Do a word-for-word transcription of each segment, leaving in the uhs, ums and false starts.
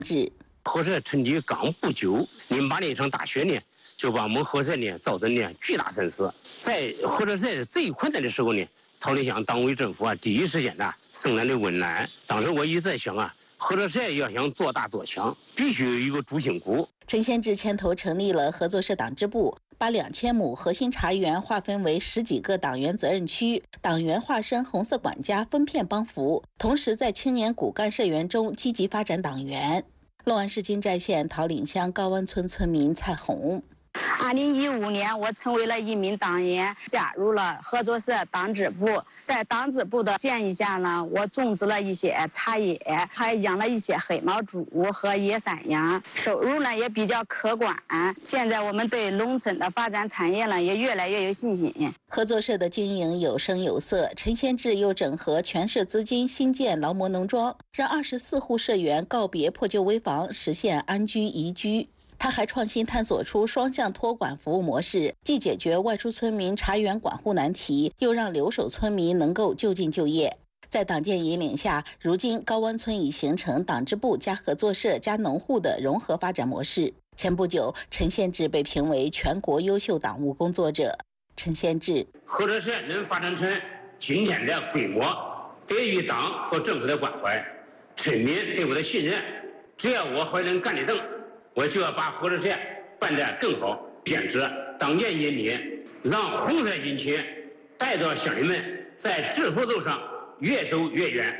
合社成立刚不久，零八年一场大雪呢，就把我们合社呢造成呢巨大损失。在合作社最困难的时候呢，陶立祥党委政府啊，第一时间呢送来了温暖。当时我一直在想啊，合作社要想做大做强，必须有一个主心骨。 陈先志牵头成立了合作社党支部，把两千亩核心茶园划分为十几个党员责任区，党员化身红色管家，分片帮扶，同时在青年骨干社员中积极发展党员。乐安市金寨县桃岭乡高湾村村民蔡红。 二零一五年，我成为了一名党员，加入了合作社党支部。在党支部的建议下呢，我种植了一些茶叶，还养了一些黑毛猪和野山羊，收入呢也比较可观。现在我们对农村的发展产业呢也越来越有信心。 合作社的经营有声有色，陈先志又整合全社资金新建劳模农庄，让二十四户社员告别破旧危房，实现安居宜居。他还创新探索出双向托管服务模式，既解决外出村民茶园管护难题，又让留守村民能够就近就业。在党建引领下，如今高湾村已形成党支部加合作社加农户的融合发展模式。前不久，陈先志被评为全国优秀党务工作者。陈先志， 合作社能发展成今天的规模，得益于党和政府的关怀，村民对我的信任。只要我还能干得动，我就要把合作社办得更好。编织党建引领，让红色引擎带着乡邻们在致富路上越走越远。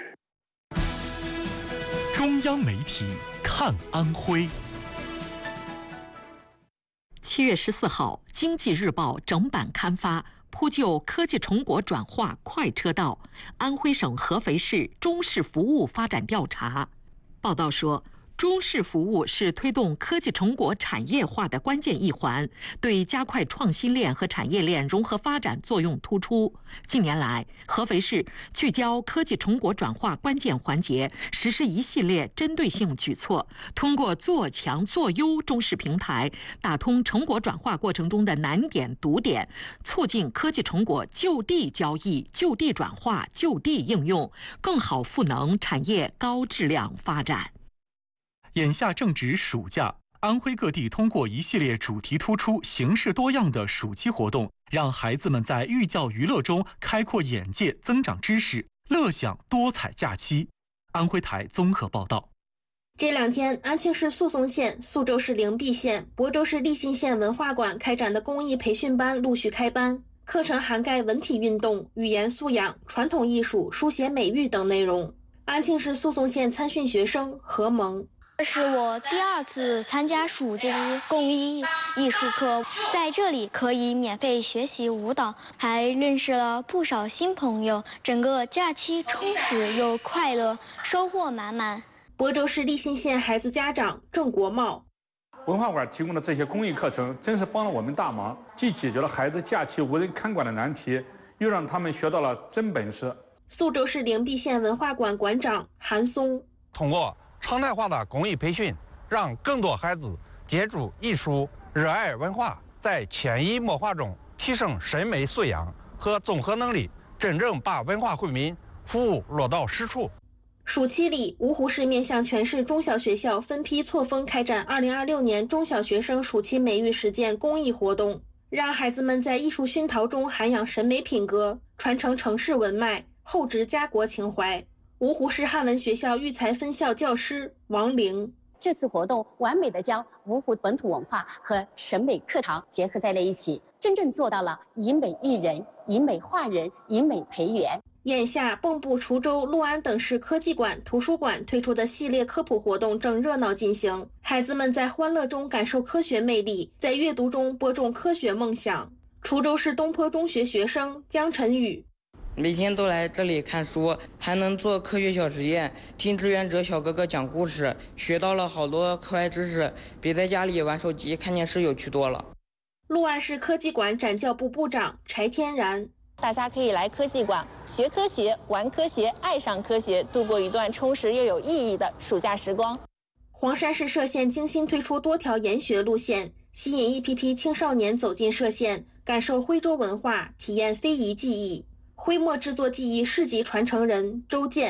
中央媒体看安徽。 七月十四号，《经济日报》整版刊发铺就科技成果转化快车道安徽省合肥市中式服务发展调查。报道说，中式服务是推动科技成果产业化的关键一环，对加快创新链和产业链融合发展作用突出。近年来，合肥市聚焦科技成果转化关键环节，实施一系列针对性举措，通过做强做优中式平台，打通成果转化过程中的难点堵点，促进科技成果就地交易、就地转化、就地应用，更好赋能产业高质量发展。 眼下正值暑假，安徽各地通过一系列主题突出、形式多样的暑期活动，让孩子们在寓教于乐中开阔眼界、增长知识，乐享多彩假期。安徽台综合报道。 这两天，安庆市宿松县、宿州市灵璧县、亳州市立信县文化馆开展的公益培训班陆续开班，课程涵盖文体运动、语言素养、传统艺术、书写美育等内容。安庆市宿松县参训学生何萌。 这是我第二次参加暑期公益艺术课，在这里可以免费学习舞蹈，还认识了不少新朋友，整个假期充实又快乐，收获满满。 亳州市立信县孩子家长郑国茂， 文化馆提供的这些公益课程真是帮了我们大忙，既解决了孩子假期无人看管的难题，又让他们学到了真本事。 宿州市灵璧县文化馆馆长韩松， 通过常态化的公益培训，让更多孩子接触艺术、热爱文化，在潜移默化中提升审美素养和综合能力，真正把文化惠民服务落到实处。 暑期里，芜湖市面向全市中小学校分批错峰开展二零二六年中小学生暑期美育实践公益活动，让孩子们在艺术熏陶中涵养审美品格，传承城市文脉，厚植家国情怀。芜湖市汉文学校育才分校教师王玲， 这次活动完美地将芜湖本土文化和审美课堂结合在了一起，真正做到了以美育人、以美化人、以美培元。 眼下，蚌埠、滁州、六安等市科技馆、图书馆推出的系列科普活动正热闹进行，孩子们在欢乐中感受科学魅力，在阅读中播种科学梦想。滁州市东坡中学学生江晨宇， 每天都来这里看书，还能做科学小实验，听志愿者小哥哥讲故事，学到了好多课外知识，比在家里玩手机看电视有趣多了。 六安市科技馆展教部部长柴天然， 大家可以来科技馆学科学、玩科学、爱上科学，度过一段充实又有意义的暑假时光。 黄山市歙县精心推出多条研学路线，吸引一批批青少年走进歙县，感受徽州文化，体验非遗技艺。徽墨制作技艺市级传承人周建，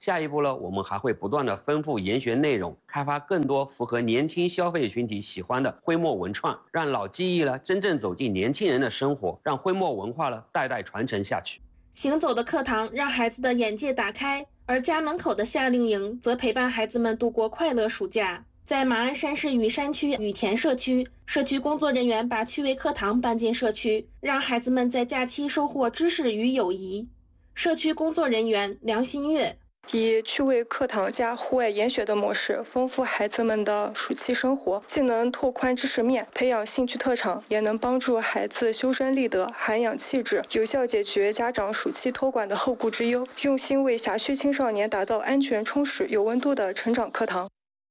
下一步呢，我们还会不断的丰富研学内容，开发更多符合年轻消费群体喜欢的徽墨文创，让老技艺呢真正走进年轻人的生活，让徽墨文化呢代代传承下去。 行走的课堂让孩子的眼界打开，而家门口的夏令营则陪伴孩子们度过快乐暑假。在马鞍山市雨山区雨田社区，社区工作人员把趣味课堂搬进社区，让孩子们在假期收获知识与友谊。社区工作人员梁新月。 以趣味课堂加户外研学的模式，丰富孩子们的暑期生活，既能拓宽知识面，培养兴趣特长，也能帮助孩子修身立德、涵养气质，有效解决家长暑期托管的后顾之忧，用心为辖区青少年打造安全、充实、有温度的成长课堂。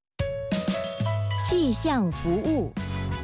气象服务。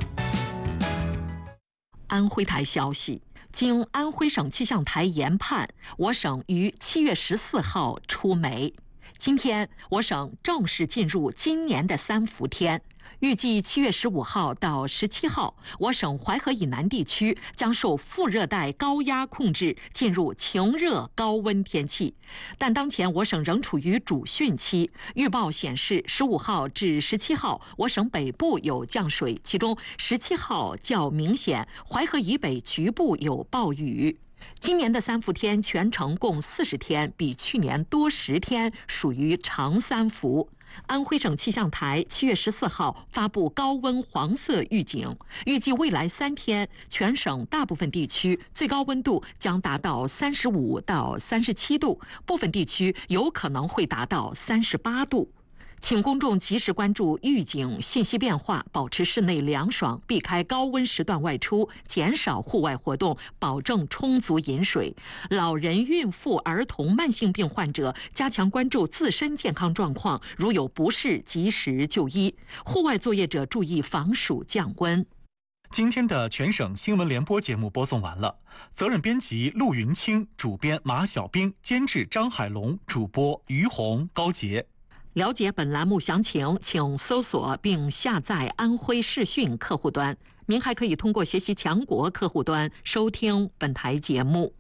安徽台消息。经安徽省气象台研判，我省于七月十四号出梅。今天，我省正式进入今年的三伏天。预计七月十五号到十七号，我省淮河以南地区将受副热带高压控制，进入晴热高温天气。但当前我省仍处于主汛期，预报显示十五号至十七号，我省北部有降水，其中十七号较明显，淮河以北局部有暴雨。今年的三伏天全程共四十天，比去年多十天，属于长三伏。安徽省气象台七月十四号发布高温黄色预警，预计未来三天全省大部分地区最高温度将达到三十五到三十七度，部分地区有可能会达到三十八度。请公众及时关注预警信息变化，保持室内凉爽，避开高温时段外出，减少户外活动，保证充足饮水。老人、孕妇、儿童、慢性病患者加强关注自身健康状况，如有不适及时就医。户外作业者注意防暑降温。 今天的全省新闻联播节目播送完了，责任编辑陆云清，主编马小兵，监制张海龙，主播于红、高杰。 了解本栏目详情，请搜索并下载安徽视讯客户端。您还可以通过学习强国客户端收听本台节目。